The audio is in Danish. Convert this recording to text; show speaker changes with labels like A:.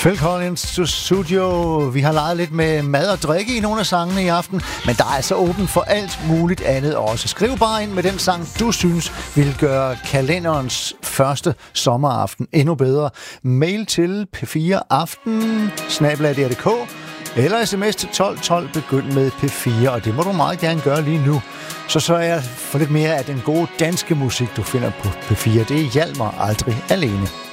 A: Phil Collins to Studio. Vi har leget lidt med mad og drikke i nogle af sangene i aften, men der er altså åbent for alt muligt andet også. Skriv bare ind med den sang, du synes vil gøre kalenderens første sommeraften endnu bedre. Mail til p4aften@dr.dk eller sms til 1212, begynd med P4, og det må du meget gerne gøre lige nu. Så sørger jeg for lidt mere af den gode danske musik, du finder på P4. Det er Hjalmar aldrig alene.